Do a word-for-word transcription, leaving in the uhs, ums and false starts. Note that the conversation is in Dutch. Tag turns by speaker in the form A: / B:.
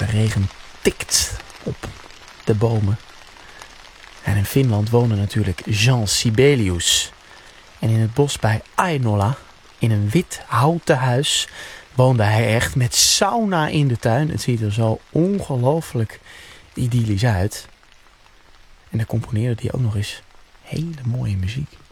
A: regen tikt op de bomen. En in Finland woonde natuurlijk Jean Sibelius. En in het bos bij Ainola, in een wit houten huis, woonde hij echt met sauna in de tuin. Het ziet er zo ongelooflijk idyllisch uit. En daar componeerde hij ook nog eens hele mooie muziek.